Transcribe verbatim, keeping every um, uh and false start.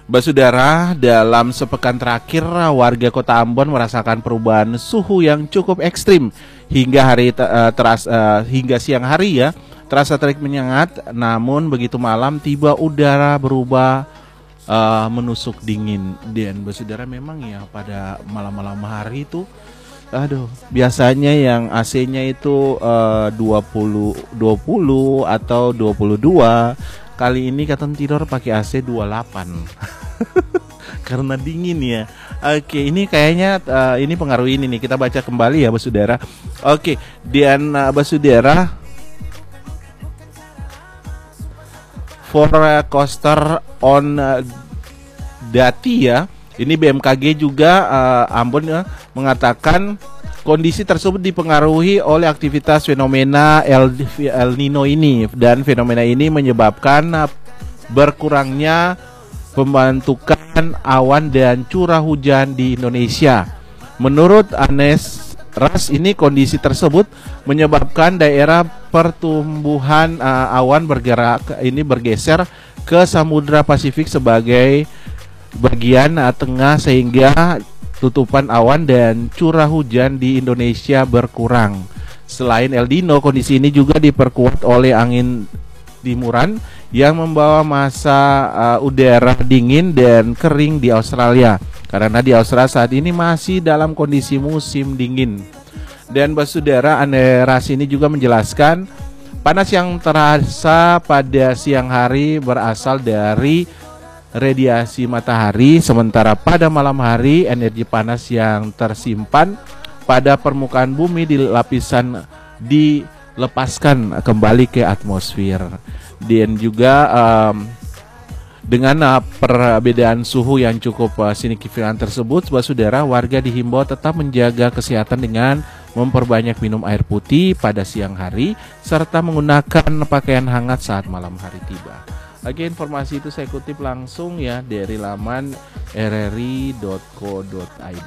Basudara, dalam sepekan terakhir warga Kota Ambon merasakan perubahan suhu yang cukup ekstrim hingga hari uh, teras uh, hingga siang hari ya terasa terik menyengat. Namun begitu malam tiba udara berubah uh, menusuk dingin. Dan basudara memang ya pada malam-malam hari itu, aduh, biasanya yang A C-nya itu uh, dua puluh dua puluh atau dua puluh dua. Kali ini Katon tidur pakai A C dua puluh delapan. Karena dingin ya. Oke, ini kayaknya uh, ini pengaruh ini nih. Kita baca kembali ya, basudara. Oke, dan uh, basudara, for coaster on uh, Dati ya. Ini B M K G juga uh, Ambon ya, mengatakan kondisi tersebut dipengaruhi oleh aktivitas fenomena El, El Nino ini, dan fenomena ini menyebabkan berkurangnya pembentukan awan dan curah hujan di Indonesia. Menurut Anes Ras, ini kondisi tersebut menyebabkan daerah pertumbuhan uh, awan bergerak ini bergeser ke Samudra Pasifik sebagai bagian uh, tengah, sehingga tutupan awan dan curah hujan di Indonesia berkurang. Selain El Nino, kondisi ini juga diperkuat oleh angin timuran yang membawa massa uh, udara dingin dan kering di Australia. Karena di Australia saat ini masih dalam kondisi musim dingin. Dan basudara, Aneras ini juga menjelaskan panas yang terasa pada siang hari berasal dari radiasi matahari, sementara pada malam hari energi panas yang tersimpan pada permukaan bumi di lapisan dilepaskan kembali ke atmosfer. Dan juga um, dengan uh, perbedaan suhu yang cukup uh, signifikan tersebut, basudara, warga dihimbau tetap menjaga kesehatan dengan memperbanyak minum air putih pada siang hari serta menggunakan pakaian hangat saat malam hari tiba. Lagi informasi itu saya kutip langsung ya dari laman r r i dot co dot i d.